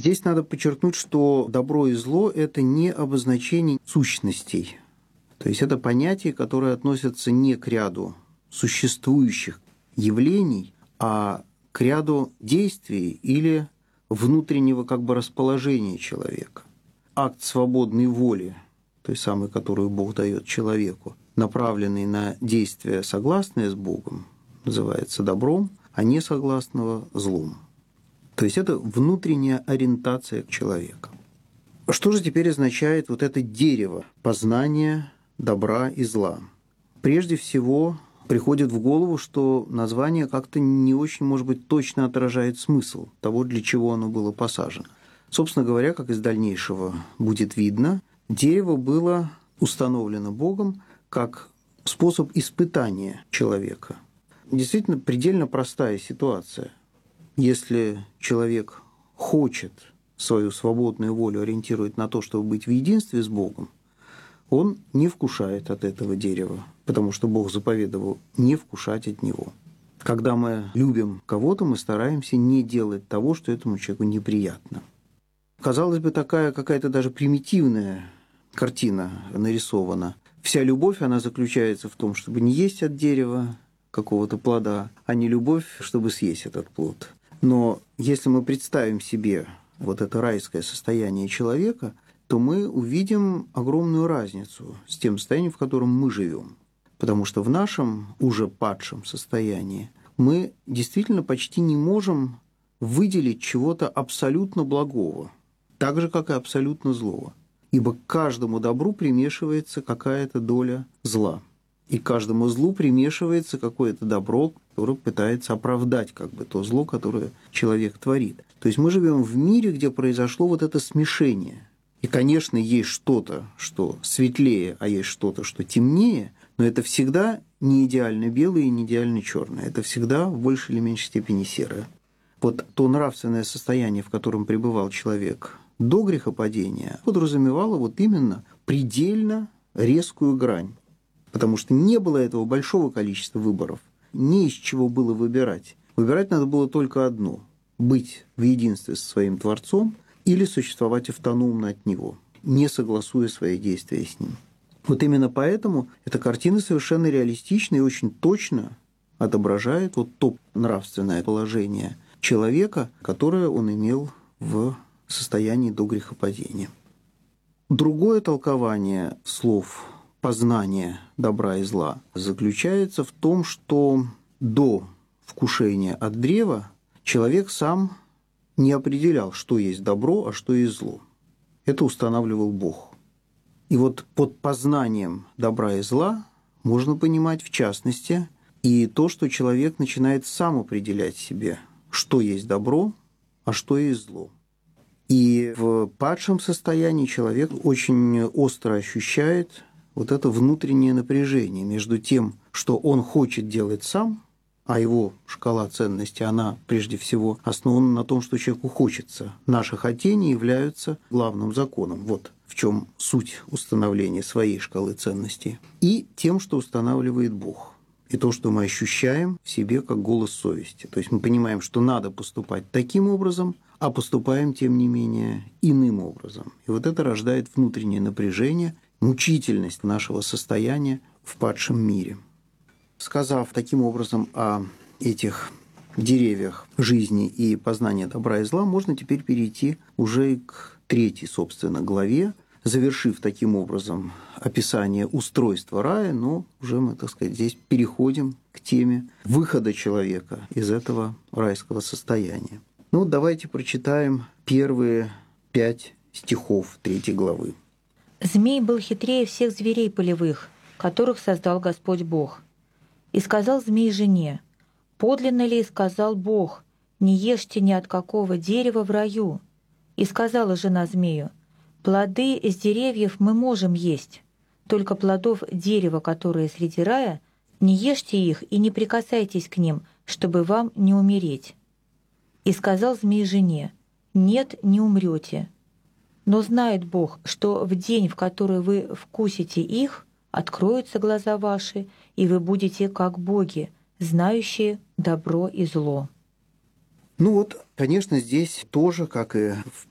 Здесь надо подчеркнуть, что добро и зло – это не обозначение сущностей. То есть это понятия, которые относятся не к ряду существующих явлений, а к ряду действий или внутреннего расположения человека. Акт свободной воли, той самой, которую Бог дает человеку, направленный на действия, согласные с Богом, называется добром, а не согласного – злом. То есть это внутренняя ориентация человека. Что же теперь означает это дерево познания добра и зла? Прежде всего, приходит в голову, что название как-то не очень, может быть, точно отражает смысл того, для чего оно было посажено. Собственно говоря, как из дальнейшего будет видно, дерево было установлено Богом как способ испытания человека. Действительно, предельно простая ситуация. Если человек хочет свою свободную волю ориентировать на то, чтобы быть в единстве с Богом, он не вкушает от этого дерева, потому что Бог заповедовал не вкушать от него. Когда мы любим кого-то, мы стараемся не делать того, что этому человеку неприятно. Казалось бы, такая какая-то даже примитивная картина нарисована. Вся любовь, она заключается в том, чтобы не есть от дерева какого-то плода, а не любовь, чтобы съесть этот плод. Но если мы представим себе это райское состояние человека, то мы увидим огромную разницу с тем состоянием, в котором мы живем. Потому что в нашем уже падшем состоянии мы действительно почти не можем выделить чего-то абсолютно благого, так же, как и абсолютно злого. Ибо к каждому добру примешивается какая-то доля зла. И к каждому злу примешивается какое-то добро, которое пытается оправдать то зло, которое человек творит. То есть мы живем в мире, где произошло это смешение. И, конечно, есть что-то, что светлее, а есть что-то, что темнее, но это всегда не идеально белое и не идеально черное. Это всегда в большей или меньшей степени серое. То нравственное состояние, в котором пребывал человек до грехопадения, подразумевало именно предельно резкую грань. Потому что не было этого большого количества выборов, не из чего было выбирать. Выбирать надо было только одно – быть в единстве со своим Творцом или существовать автономно от Него, не согласуя свои действия с Ним. Именно поэтому эта картина совершенно реалистична и очень точно отображает то нравственное положение человека, которое он имел в состоянии до грехопадения. Другое толкование слов познание добра и зла заключается в том, что до вкушения от древа человек сам не определял, что есть добро, а что есть зло. Это устанавливал Бог. И под познанием добра и зла можно понимать, в частности, и то, что человек начинает сам определять себе, что есть добро, а что есть зло. И в падшем состоянии человек очень остро ощущает это внутреннее напряжение между тем, что он хочет делать сам, а его шкала ценностей, она прежде всего основана на том, что человеку хочется. Наши хотения являются главным законом. В чем суть установления своей шкалы ценностей. И тем, что устанавливает Бог. И то, что мы ощущаем в себе как голос совести. То есть мы понимаем, что надо поступать таким образом, а поступаем, тем не менее, иным образом. И это рождает внутреннее напряжение, мучительность нашего состояния в падшем мире. Сказав таким образом о этих деревьях жизни и познания добра и зла, можно теперь перейти уже к 3, собственно, главе, завершив таким образом описание устройства рая, но уже мы, здесь переходим к теме выхода человека из этого райского состояния. Давайте прочитаем первые 5 стихов 3 главы. «Змей был хитрее всех зверей полевых, которых создал Господь Бог. И сказал змей жене: подлинно ли сказал Бог, не ешьте ни от какого дерева в раю? И сказала жена змею: плоды из деревьев мы можем есть, только плодов дерева, которые среди рая, не ешьте их и не прикасайтесь к ним, чтобы вам не умереть. И сказал змей жене: нет, не умрете. Но знает Бог, что в день, в который вы вкусите их, откроются глаза ваши, и вы будете как боги, знающие добро и зло». Конечно, здесь тоже, как и в